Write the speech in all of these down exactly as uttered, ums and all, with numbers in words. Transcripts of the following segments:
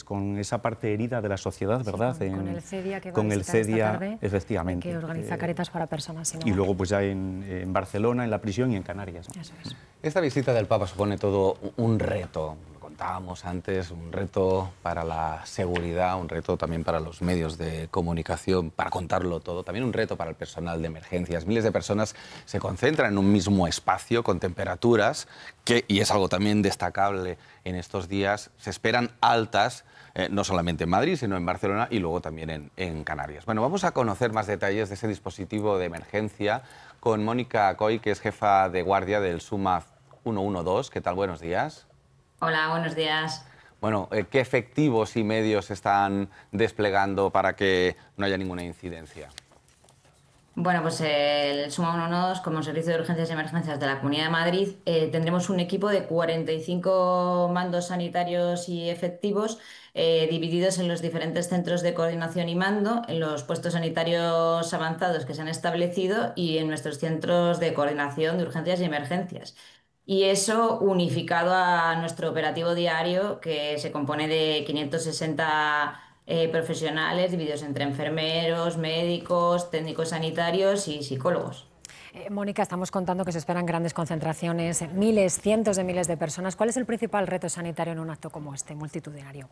con esa parte herida de la sociedad, ¿verdad? Sí, con, en, con el CEDIA que va con a el visitar esta CEDIA, tarde, efectivamente. que organiza Eh, Cáritas para personas sin y hogar. luego pues ya en, en Barcelona, en la prisión y en Canarias, ¿no? Eso es. Esta visita del Papa supone todo un reto, lo contábamos antes, un reto para la seguridad, un reto también para los medios de comunicación, para contarlo todo, también un reto para el personal de emergencias. Miles de personas se concentran en un mismo espacio con temperaturas que, y es algo también destacable en estos días, se esperan altas, eh, no solamente en Madrid, sino en Barcelona y luego también en, en Canarias. Bueno, vamos a conocer más detalles de ese dispositivo de emergencia con Mónica Coy, que es jefa de guardia del SUMA ciento doce. ¿Qué tal? Buenos días. Hola, buenos días. Bueno, eh, ¿qué efectivos y medios están desplegando para que no haya ninguna incidencia? Bueno, pues el SUMA ciento doce, como Servicio de Urgencias y Emergencias de la Comunidad de Madrid, eh, tendremos un equipo de cuarenta y cinco mandos sanitarios y efectivos eh, divididos en los diferentes centros de coordinación y mando, en los puestos sanitarios avanzados que se han establecido y en nuestros centros de coordinación de urgencias y emergencias. Y eso unificado a nuestro operativo diario, que se compone de quinientos sesenta eh, profesionales divididos entre enfermeros, médicos, técnicos sanitarios y psicólogos. Eh, Mónica, estamos contando que se esperan grandes concentraciones, miles, cientos de miles de personas. ¿Cuál es el principal reto sanitario en un acto como este, multitudinario?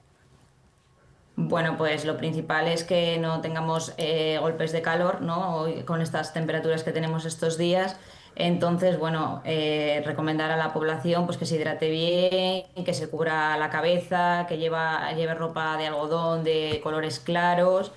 Bueno, pues lo principal es que no tengamos eh, golpes de calor, ¿no? Hoy, con estas temperaturas que tenemos estos días. Entonces, bueno, eh, recomendar a la población pues, que se hidrate bien, que se cubra la cabeza, que lleva, lleve ropa de algodón de colores claros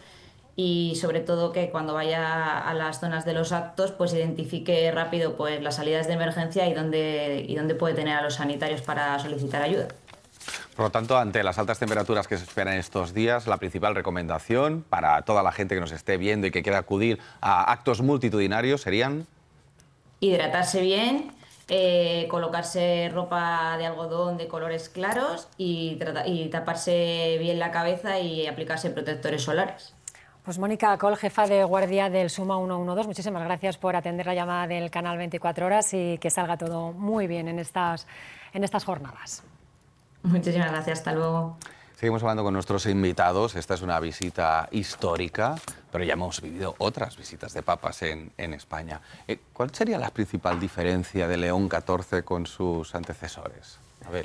y sobre todo que cuando vaya a las zonas de los actos pues identifique rápido pues, las salidas de emergencia y dónde, y dónde puede tener a los sanitarios para solicitar ayuda. Por lo tanto, ante las altas temperaturas que se esperan estos días, la principal recomendación para toda la gente que nos esté viendo y que quiera acudir a actos multitudinarios serían... Hidratarse bien, eh, colocarse ropa de algodón de colores claros y, trata- y taparse bien la cabeza y aplicarse protectores solares. Pues Mónica Coll, jefa de guardia del SUMA ciento doce, muchísimas gracias por atender la llamada del canal veinticuatro horas y que salga todo muy bien en estas, en estas jornadas. Muchísimas gracias, hasta luego. Seguimos hablando con nuestros invitados. Esta es una visita histórica, pero ya hemos vivido otras visitas de papas en, en España. Eh, ¿Cuál sería la principal diferencia de León catorce con sus antecesores? Abel.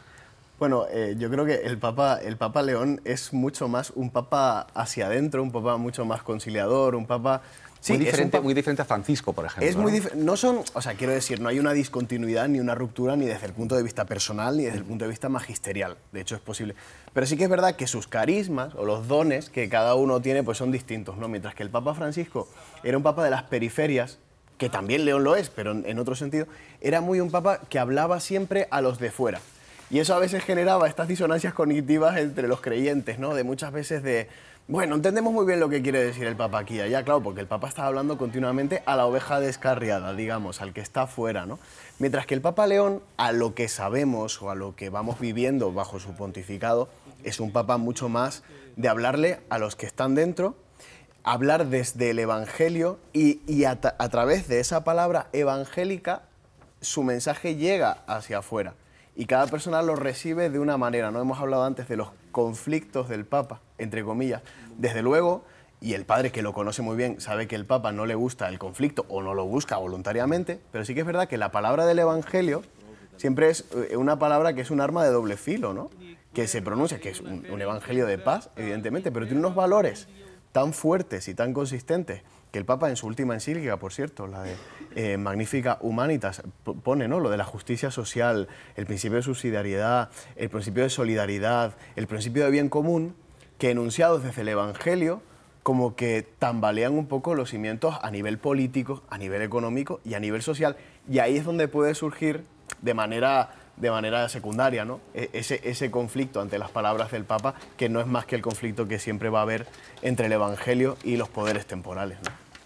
Bueno, eh, yo creo que el Papa, el Papa León es mucho más un Papa hacia adentro, un Papa mucho más conciliador, un Papa... Sí, muy, diferente, papa... muy diferente a Francisco, por ejemplo. Es muy ¿no? dif... no son, o sea, quiero decir, no hay una discontinuidad ni una ruptura ni desde el punto de vista personal ni desde el punto de vista magisterial. De hecho, es posible. Pero sí que es verdad que sus carismas o los dones que cada uno tiene pues son distintos, ¿no? Mientras que el Papa Francisco era un Papa de las periferias, que también León lo es, pero en, en otro sentido, era muy un Papa que hablaba siempre a los de fuera. Y eso a veces generaba estas disonancias cognitivas entre los creyentes, ¿no? De muchas veces de, bueno, entendemos muy bien lo que quiere decir el Papa aquí y allá, claro, porque el Papa está hablando continuamente a la oveja descarriada, digamos, al que está fuera, ¿no? Mientras que el Papa León, a lo que sabemos o a lo que vamos viviendo bajo su pontificado, es un Papa mucho más de hablarle a los que están dentro, hablar desde el Evangelio y, y a, a través de esa palabra evangélica, su mensaje llega hacia afuera. Y cada persona lo recibe de una manera. No hemos hablado antes de los conflictos del Papa, entre comillas. Desde luego, y el padre que lo conoce muy bien sabe que el Papa no le gusta el conflicto o no lo busca voluntariamente, pero sí que es verdad que la palabra del Evangelio siempre es una palabra que es un arma de doble filo, ¿no? Que se pronuncia, que es un, un Evangelio de paz, evidentemente, pero tiene unos valores tan fuertes y tan consistentes que el Papa en su última encíclica, por cierto, la de eh, Magnificat Humanitas, pone, ¿no?, lo de la justicia social, el principio de subsidiariedad, el principio de solidaridad, el principio de bien común, que enunciados desde el Evangelio como que tambalean un poco los cimientos a nivel político, a nivel económico y a nivel social, y ahí es donde puede surgir de manera, de manera secundaria, ¿no?, ese, ese conflicto ante las palabras del Papa, que no es más que el conflicto que siempre va a haber entre el Evangelio y los poderes temporales, ¿no?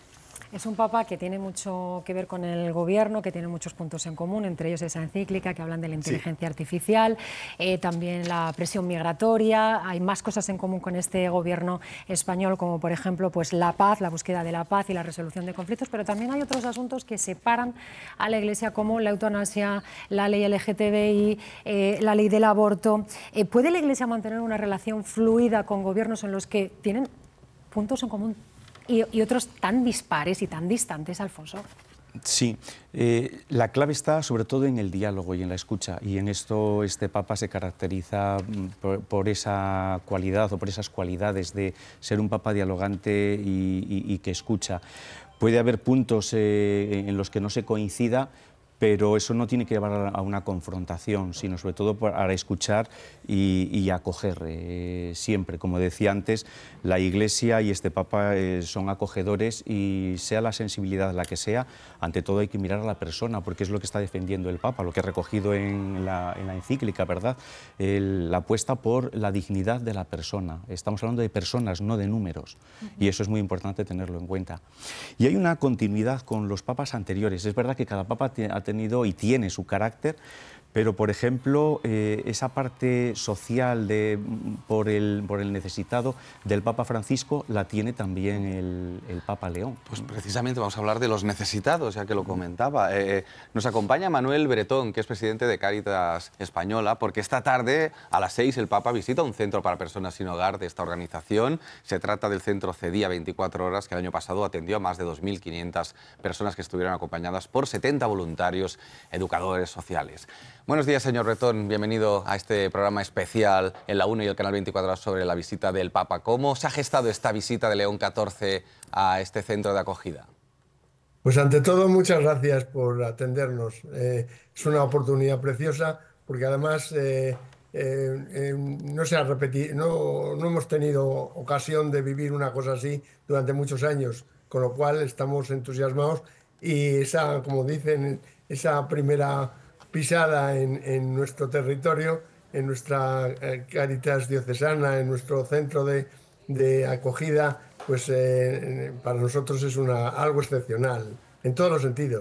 Es un papa que tiene mucho que ver con el gobierno, que tiene muchos puntos en común, entre ellos esa encíclica que hablan de la inteligencia sí. artificial, eh, también la presión migratoria. Hay más cosas en común con este gobierno español, como por ejemplo pues, la paz, la búsqueda de la paz y la resolución de conflictos, pero también hay otros asuntos que separan a la Iglesia, como la eutanasia, la ley L G T B I, eh, la ley del aborto. Eh, ¿Puede la Iglesia mantener una relación fluida con gobiernos en los que tienen puntos en común y, y otros tan dispares y tan distantes, Alfonso? Sí, eh, la clave está sobre todo en el diálogo y en la escucha, y en esto este Papa se caracteriza por, por esa cualidad o por esas cualidades de ser un Papa dialogante y, y, y que escucha. Puede haber puntos eh, en los que no se coincida, pero eso no tiene que llevar a una confrontación, sino sobre todo para escuchar y, y acoger eh, siempre. Como decía antes, la Iglesia y este Papa eh, son acogedores, y sea la sensibilidad la que sea, ante todo hay que mirar a la persona, porque es lo que está defendiendo el Papa, lo que ha recogido en la, en la encíclica, ¿verdad? El, la apuesta por la dignidad de la persona. Estamos hablando de personas, no de números, uh-huh. y eso es muy importante tenerlo en cuenta. Y hay una continuidad con los papas anteriores. Es verdad que cada papa ha tenido y tiene su carácter, pero por ejemplo eh, esa parte social de, por, el, por el necesitado del Papa Francisco la tiene también el, el Papa León. Pues precisamente vamos a hablar de los necesitados, ya que lo comentaba. Eh, nos acompaña Manuel Bretón, que es presidente de Cáritas Española, porque esta tarde a las seis el Papa visita un centro para personas sin hogar de esta organización. Se trata del centro Cedía veinticuatro horas, que el año pasado atendió a más de dos mil quinientas personas que estuvieron acompañadas por setenta voluntarios educadores sociales. Buenos días, señor Bretón. Bienvenido a este programa especial en La Uno y el Canal veinticuatro horas sobre la visita del Papa. ¿Cómo se ha gestado esta visita de León catorce a este centro de acogida? Pues ante todo, muchas gracias por atendernos. Eh, es una oportunidad preciosa, porque además eh, eh, eh, no, se ha repetido, no, no hemos tenido ocasión de vivir una cosa así durante muchos años, con lo cual estamos entusiasmados, y esa, como dicen, esa primera pisada en, en nuestro territorio, en nuestra eh, Cáritas diocesana, en nuestro centro de, de acogida, pues eh, para nosotros es una, algo excepcional, en todos los sentidos.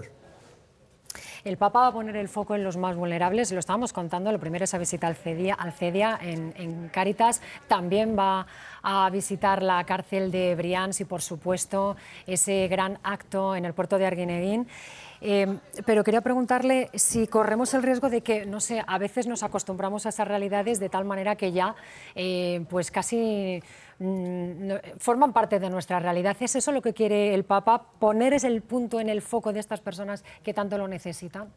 El Papa va a poner el foco en los más vulnerables, lo estábamos contando, lo primero es esa visita al Cedia, al Cedia en, en Cáritas, también va a visitar la cárcel de Brians y, por supuesto, ese gran acto en el puerto de Arguineguín. Eh, pero quería preguntarle si corremos el riesgo de que, no sé, a veces nos acostumbramos a esas realidades de tal manera que ya eh, pues casi mm, no, forman parte de nuestra realidad. ¿Es eso lo que quiere el Papa, poner ese el punto en el foco de estas personas que tanto lo necesitan?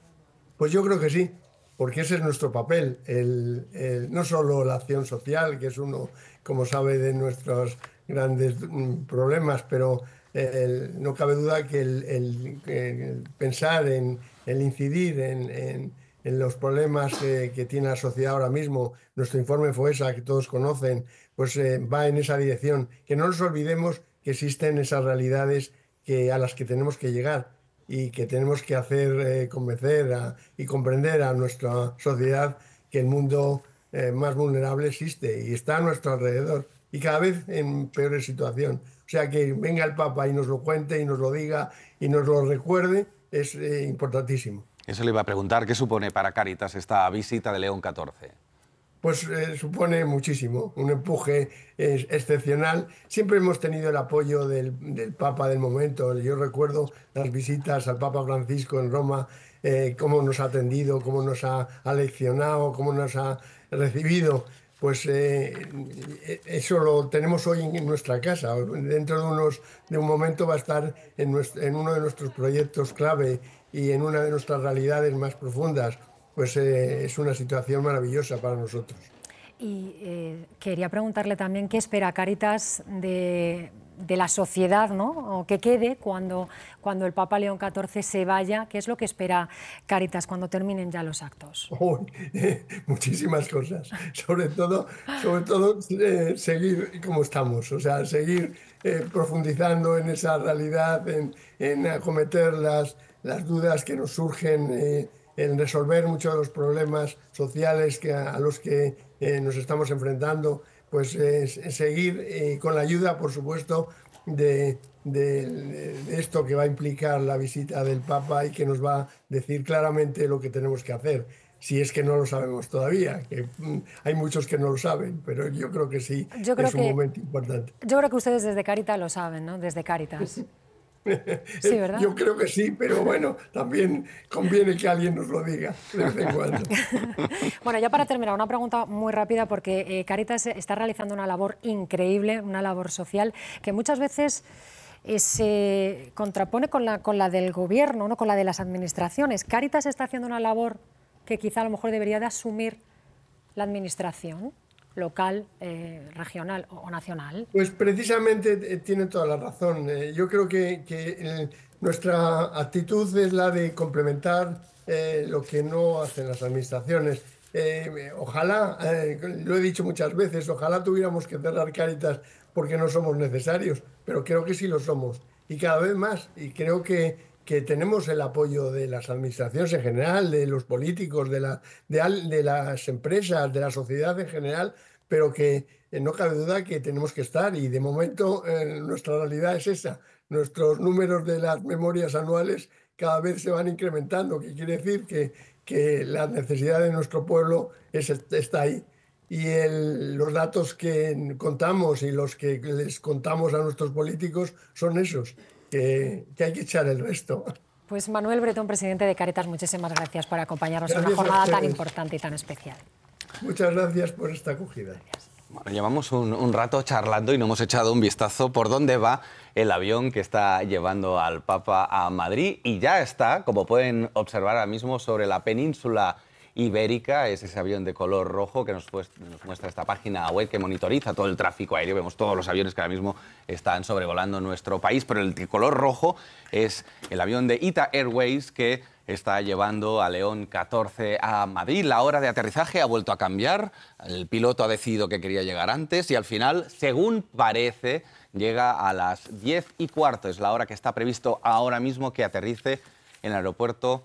Pues yo creo que sí, porque ese es nuestro papel, el, el, no solo la acción social, que es uno, como sabe, de nuestros grandes mm, problemas, pero El, no cabe duda que el, el, el pensar en el incidir en, en, en los problemas que, que tiene la sociedad ahora mismo, nuestro informe FOESA, que todos conocen, pues eh, va en esa dirección. Que no nos olvidemos que existen esas realidades que, a las que tenemos que llegar y que tenemos que hacer eh, convencer a, y comprender a nuestra sociedad que el mundo eh, más vulnerable existe y está a nuestro alrededor, y cada vez en peor situación. O sea, que venga el Papa y nos lo cuente y nos lo diga y nos lo recuerde es eh, importantísimo. Eso le iba a preguntar, ¿qué supone para Cáritas esta visita de León catorce? Pues eh, supone muchísimo, un empuje eh, excepcional. Siempre hemos tenido el apoyo del, del Papa del momento. Yo recuerdo las visitas al Papa Francisco en Roma, eh, cómo nos ha atendido, cómo nos ha aleccionado, cómo nos ha recibido. Pues eh, eso lo tenemos hoy en nuestra casa. Dentro de, unos, de un momento va a estar en, nuestro, en uno de nuestros proyectos clave y en una de nuestras realidades más profundas. Pues eh, es una situación maravillosa para nosotros. Y eh, quería preguntarle también qué espera Cáritas de, de la sociedad, ¿no? O que quede cuando, cuando el Papa León catorce se vaya. ¿Qué es lo que espera Cáritas cuando terminen ya los actos? Oh, eh, muchísimas cosas. Sobre todo, sobre todo eh, seguir como estamos, o sea, seguir eh, profundizando en esa realidad, en, en acometer las, las dudas que nos surgen, eh, en resolver muchos de los problemas sociales que, a los que eh, nos estamos enfrentando, pues eh, seguir eh, con la ayuda, por supuesto, de, de, de esto que va a implicar la visita del Papa y que nos va a decir claramente lo que tenemos que hacer. Si es que no lo sabemos todavía, que mm, hay muchos que no lo saben, pero yo creo que sí, Yo creo es un que, momento importante. Yo creo que ustedes desde Cáritas lo saben, ¿no? Desde Cáritas. Sí, ¿verdad? Yo creo que sí, pero bueno, también conviene que alguien nos lo diga de vez en cuando. Bueno, ya para terminar, una pregunta muy rápida, porque eh, Cáritas está realizando una labor increíble, una labor social, que muchas veces eh, se contrapone con la, con la del gobierno, ¿no? Con la de las administraciones. Cáritas está haciendo una labor que quizá a lo mejor debería de asumir la administración local, eh, regional o nacional. Pues precisamente eh, tiene toda la razón. Eh, yo creo que, que eh, nuestra actitud es la de complementar eh, lo que no hacen las administraciones. Eh, ojalá, eh, lo he dicho muchas veces, ojalá tuviéramos que cerrar Cáritas porque no somos necesarios, pero creo que sí lo somos y cada vez más. Y creo que, que tenemos el apoyo de las administraciones en general, de los políticos, de, la, de, al- de las empresas, de la sociedad en general, pero que eh, no cabe duda que tenemos que estar y de momento eh, nuestra realidad es esa. Nuestros números de las memorias anuales cada vez se van incrementando, que quiere decir que, que la necesidad de nuestro pueblo es, está ahí. Y el- los datos que contamos y los que les contamos a nuestros políticos son esos, que, que hay que echar el resto. Pues Manuel Bretón, presidente de Cáritas, muchísimas gracias por acompañarnos en Gracias una a jornada tan ustedes. importante y tan especial. Muchas gracias por esta acogida. Bueno, llevamos un, un rato charlando y no hemos echado un vistazo por dónde va el avión que está llevando al Papa a Madrid y ya está, como pueden observar ahora mismo, sobre la península ibérica. Es ese avión de color rojo que nos, pues, nos muestra esta página web que monitoriza todo el tráfico aéreo. Vemos todos los aviones que ahora mismo están sobrevolando nuestro país, pero el de color rojo es el avión de Ita Airways que está llevando a León catorce a Madrid. La hora de aterrizaje ha vuelto a cambiar. El piloto ha decidido que quería llegar antes y al final, según parece, llega a las diez y cuarto. Es la hora que está previsto ahora mismo que aterrice en el aeropuerto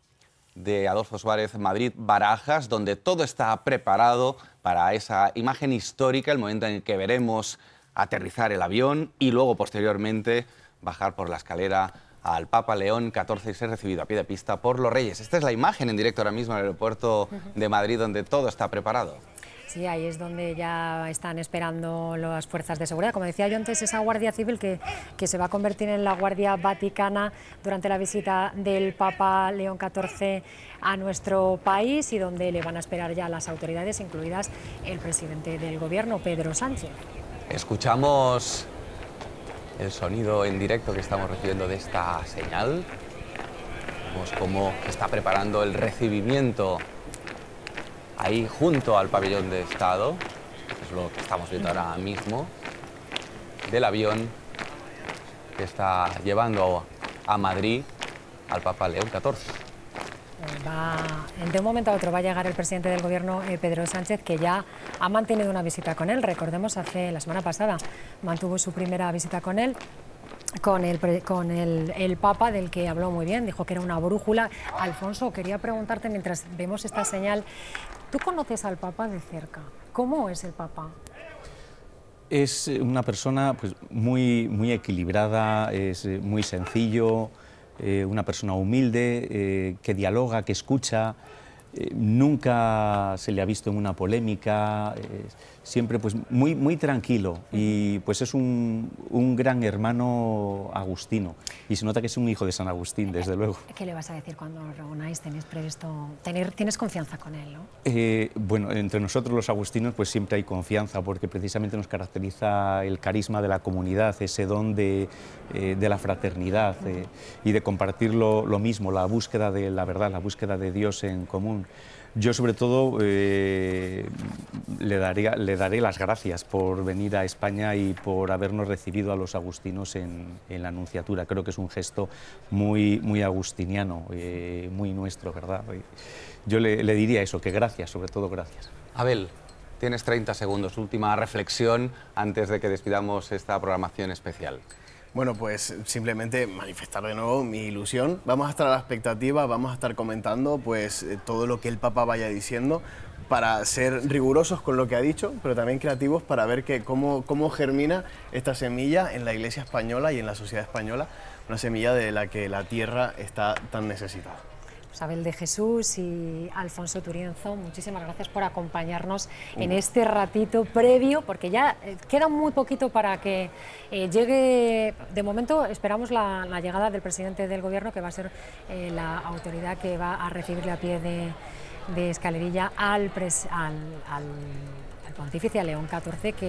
de Adolfo Suárez Madrid-Barajas, donde todo está preparado para esa imagen histórica, el momento en el que veremos aterrizar el avión y luego posteriormente bajar por la escalera al Papa León catorce y ser recibido a pie de pista por los Reyes. Esta es la imagen en directo ahora mismo en el aeropuerto de Madrid, donde todo está preparado. Sí, ahí es donde ya están esperando las fuerzas de seguridad. Como decía yo antes, esa Guardia Civil que, que se va a convertir en la Guardia Vaticana durante la visita del Papa León catorce a nuestro país y donde le van a esperar ya las autoridades, incluidas el presidente del Gobierno, Pedro Sánchez. Escuchamos el sonido en directo que estamos recibiendo de esta señal. Vemos cómo se está preparando el recibimiento ahí junto al pabellón de Estado, es lo que estamos viendo ahora mismo, del avión que está llevando a Madrid al Papa León catorce. Va, de un momento a otro va a llegar el presidente del Gobierno, eh, Pedro Sánchez, que ya ha mantenido una visita con él. Recordemos, hace la semana pasada mantuvo su primera visita con él, con el, con el, el Papa, del que habló muy bien, dijo que era una brújula. Alfonso, quería preguntarte, mientras vemos esta señal, ¿tú conoces al Papa de cerca? ¿Cómo es el Papa? Es una persona pues, muy, muy equilibrada, es muy sencillo, eh, una persona humilde, eh, que dialoga, que escucha. Eh, nunca se le ha visto en una polémica, eh, siempre pues muy, muy tranquilo y pues es un, un gran hermano agustino y se nota que es un hijo de San Agustín, desde luego. ¿Qué le vas a decir cuando os reunáis? ¿Tenéis previsto, tener, tienes confianza con él, no? Eh, bueno, entre nosotros los agustinos pues siempre hay confianza porque precisamente nos caracteriza el carisma de la comunidad, ese don de, eh, de la fraternidad eh, y de compartir lo, lo mismo, la búsqueda de la verdad, la búsqueda de Dios en común. Yo sobre todo eh, le, daría, le daré las gracias por venir a España y por habernos recibido a los agustinos en, en la Anunciatura. Creo que es un gesto muy, muy agustiniano, eh, muy nuestro, ¿verdad? Yo le, le diría eso, que gracias, sobre todo gracias. Abel, tienes treinta segundos, última reflexión antes de que despidamos esta programación especial. Bueno, pues simplemente manifestar de nuevo mi ilusión. Vamos a estar a la expectativa, vamos a estar comentando pues todo lo que el Papa vaya diciendo, para ser rigurosos con lo que ha dicho, pero también creativos para ver que cómo, cómo germina esta semilla en la Iglesia española y en la sociedad española, una semilla de la que la tierra está tan necesitada. Isabel de Jesús y Alfonso Turienzo, muchísimas gracias por acompañarnos en este ratito previo, porque ya queda muy poquito para que eh, llegue. De momento esperamos la, la llegada del presidente del Gobierno, que va a ser eh, la autoridad que va a recibirle a pie de, de escalerilla al, pres, al, al, al pontífice, a León catorce, que